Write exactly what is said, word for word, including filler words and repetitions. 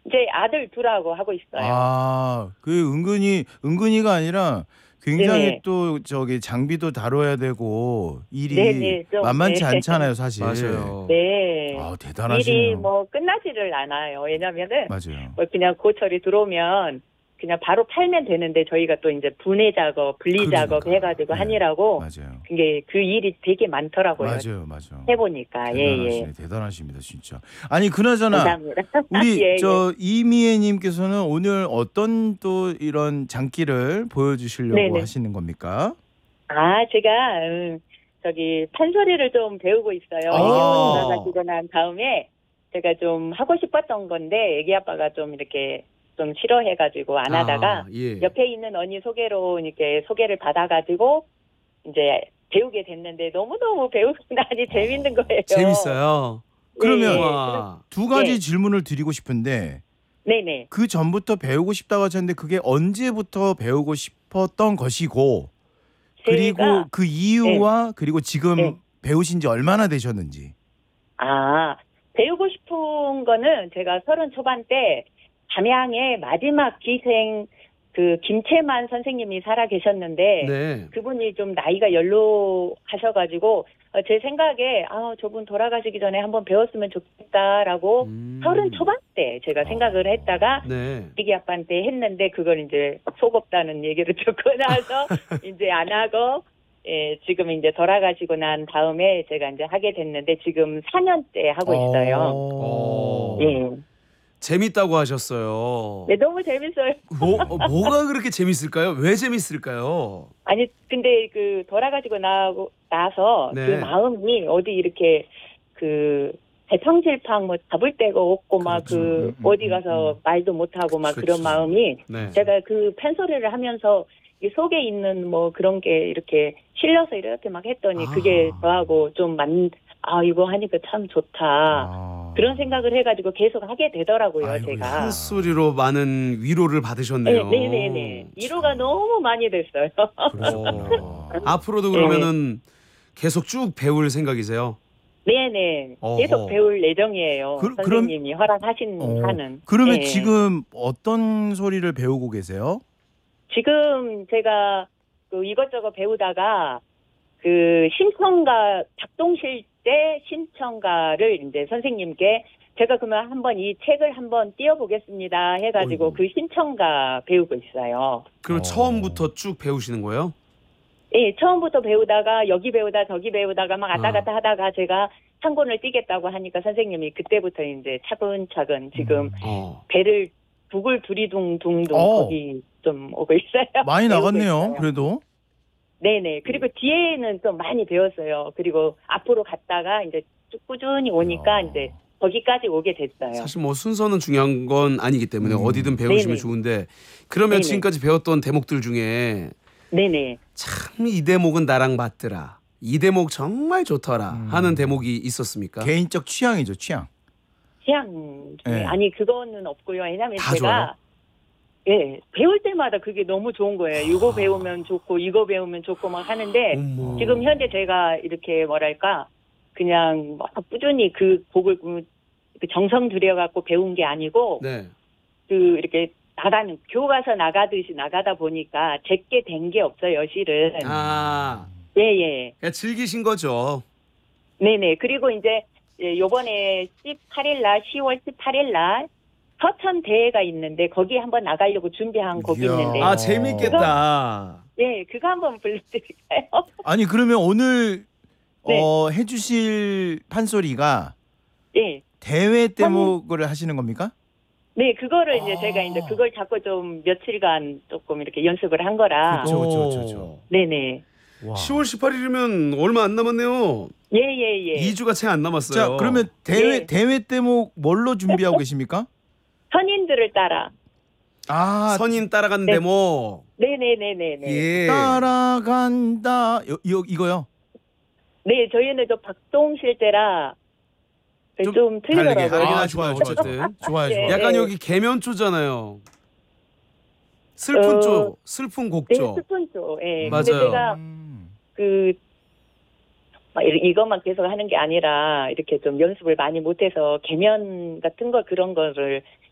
이제 아들 둘하고 하고 있어요. 아, 그 은근히 은근히가 아니라 굉장히 네네. 또 저기 장비도 다뤄야 되고 일이 네네. 좀 만만치 네. 않잖아요, 사실. 맞아요. 네. 아, 일이 대단하시네요. 뭐 끝나지를 않아요. 왜냐면은 맞아요. 뭐 그냥 고철이 들어오면 그냥 바로 팔면 되는데 저희가 또 이제 분해 작업, 분리 작업 그러니까. 해가지고 네. 하느라고 맞아요. 그게 그 일이 되게 많더라고요. 맞아요, 맞아요. 해보니까 예예. 대단하시네, 대단하십니다, 진짜. 아니 그나저나 감사합니다. 우리 예, 예. 저 이미애님께서는 오늘 어떤 또 이런 장기를 보여주시려고 네네. 하시는 겁니까? 아 제가 음, 저기 판소리를 좀 배우고 있어요. 아. 애기 아빠 돌아가시고 난 다음에 제가 좀 하고 싶었던 건데 애기 아빠가 좀 이렇게 좀 싫어해가지고 안 하다가 아, 예. 옆에 있는 언니 소개로 이렇게 소개를 받아가지고 이제 배우게 됐는데 너무너무 배우고 나니 재밌는 거예요. 재밌어요. 그러면 네. 와. 두 가지 네. 질문을 드리고 싶은데 네네. 그 전부터 배우고 싶다고 하셨는데 그게 언제부터 배우고 싶었던 것이고 그리고 제가 그 이유와 그리고 지금 네. 배우신 지 얼마나 되셨는지. 아 배우고 싶은 거는 제가 서른 초반 때 담양의 마지막 기생 그 김채만 선생님이 살아 계셨는데 네. 그분이 좀 나이가 연로하셔가지고 어, 제 생각에 아 저분 돌아가시기 전에 한번 배웠으면 좋겠다라고 음. 서른 초반 때 제가 생각을 했다가 네. 애기 아빠한테 했는데 그걸 이제 속 없다는 얘기를 듣고 나서 이제 안 하고 예, 지금 이제 돌아가시고 난 다음에 제가 이제 하게 됐는데 지금 사 년째 하고 있어요. 어. 예. 재밌다고 하셨어요. 네, 너무 재밌어요. 뭐 어, 뭐가 그렇게 재밌을까요? 왜 재밌을까요? 아니 근데 그 돌아가시고 나고 나서 네. 그 마음이 어디 이렇게 그 대팡질팡 뭐 잡을 데가 없고 막 그 그렇죠. 음, 음, 어디 음, 가서 음. 말도 못 하고 막 그렇죠. 그런 마음이 네. 제가 그 팬소리를 하면서 이 속에 있는 뭐 그런 게 이렇게 실려서 이렇게 막 했더니 아. 그게 저하고 좀 맞, 아 이거 하니까 참 좋다 아. 그런 생각을 해가지고 계속 하게 되더라고요. 아이고야. 제가. 한 소리로 많은 위로를 받으셨네요. 네, 네네네. 위로가 너무 많이 됐어요. 그러셨구나. 어. 앞으로도 그러면은 계속 쭉 배울 생각이세요? 네네. 어허. 계속 배울 예정이에요. 그- 그럼- 선생님이 허락하신 어, 한은. 그러면 예. 지금 어떤 소리를 배우고 계세요? 지금 제가 그 이것저것 배우다가 그 신청가 작동실 때 신청가를 이제 선생님께 제가 그러면 한번 이 책을 한번 띄워보겠습니다 해가지고 어이구. 그 신청가 배우고 있어요. 그럼 어. 처음부터 쭉 배우시는 거예요? 예, 처음부터 배우다가 여기 배우다 저기 배우다가 막 왔다 아. 갔다 하다가 제가 상권을 띄겠다고 하니까 선생님이 그때부터 이제 차근차근 지금 어. 배를 북을 두리둥둥둥 어. 거기 좀 오고 있어요. 많이 배우고 나갔네요. 있어요. 그래도. 네네. 그리고 뒤에는 좀 많이 배웠어요. 그리고 앞으로 갔다가 이제 쭉 꾸준히 오니까 야. 이제 거기까지 오게 됐어요. 사실 뭐 순서는 중요한 건 아니기 때문에 음. 어디든 배우시면 네네. 좋은데 그러면 네네. 지금까지 배웠던 대목들 중에 네네. 참 이 대목은 나랑 맞더라. 이 대목 정말 좋더라 음. 하는 대목이 있었습니까? 개인적 취향이죠, 취향. 취향 중에 네. 아니 그거는 없고요. 왜냐면 다 제가 좋아요? 예 배울 때마다 그게 너무 좋은 거예요. 이거 배우면 좋고 이거 배우면 좋고 막 하는데 어머. 지금 현재 제가 이렇게 뭐랄까 그냥 막 꾸준히 그 곡을 그 정성 들여갖고 배운 게 아니고 네. 그 이렇게 나가는 교과서 나가듯이 나가다 보니까 제게 된 게 없어요, 실은. 아, 예예. 그러니까 즐기신 거죠. 네네. 그리고 이제 예, 요번에 십팔 일 날 시월 십팔 일 날 서천 대회가 있는데 거기 한번 나가려고 준비한 곡이 이야. 있는데 아, 재밌겠다. 예 그거 한번 불러드릴까요? 아니 그러면 오늘 네. 어, 해주실 판소리가 예. 대회 대목을 하시는 겁니까? 네, 그거를 이제 아. 제가 이제 그걸 잡고 좀 며칠간 조금 이렇게 연습을 한 거라. 그쵸, 그쵸, 그쵸, 그쵸. 네네. 와. 시월 십팔 일이면 얼마 안 남았네요. 예, 예, 예. 이 주가 채 안 남았어요. 자 그러면 대회 예. 대회 대목 뭘로 준비하고 계십니까? 선인들을 따라. 아 선인 따라간 네. 대목. 네네네네네. 예. 따라간다 요, 요, 이거요. 네, 저희는 저 박동실 때라 좀, 좀 다르게. 틀리더라고요. 아, 좋아요, 어쨌든. 좋아요, 좋아요. 예. 약간 예. 여기 개면조잖아요. 슬픈 어, 조, 슬픈 네, 곡조. 스푼조. 예. 맞아요. 근데 제가 음. 그 막 이- 이것만 계속 하는 게 아니라 이렇게 좀 연습을 많이 못해서 개면 같은 거 그런 거를